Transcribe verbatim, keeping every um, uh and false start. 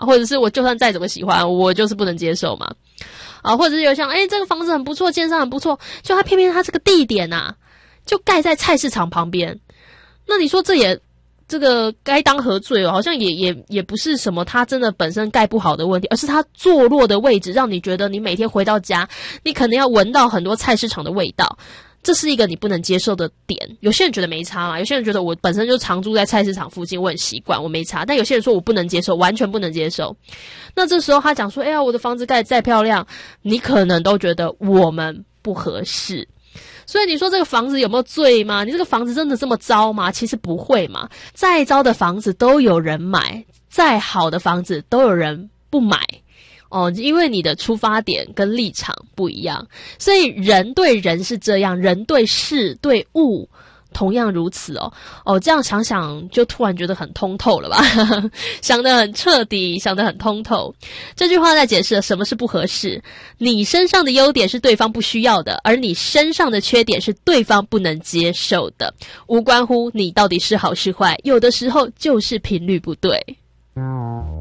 或者是我就算再怎么喜欢，我就是不能接受嘛。啊，或者是有像，诶，这个房子很不错，建商很不错，就它偏偏它这个地点啊，就盖在菜市场旁边。那你说这也这个该当何罪哦？好像也也也不是什么它真的本身盖不好的问题，而是它坐落的位置让你觉得你每天回到家，你可能要闻到很多菜市场的味道。这是一个你不能接受的点。有些人觉得没差嘛，有些人觉得我本身就常住在菜市场附近，我很习惯，我没差。但有些人说我不能接受，完全不能接受。那这时候他讲说，哎呀，我的房子盖得再漂亮，你可能都觉得我们不合适。所以你说这个房子有没有罪吗？你这个房子真的这么糟吗？其实不会嘛，再糟的房子都有人买，再好的房子都有人不买。哦，因为你的出发点跟立场不一样，所以人对人是这样，人对事对物同样如此哦。哦，这样想想就突然觉得很通透了吧想得很彻底，想得很通透。这句话在解释了什么是不合适。你身上的优点是对方不需要的，而你身上的缺点是对方不能接受的，无关乎你到底是好是坏，有的时候就是频率不对。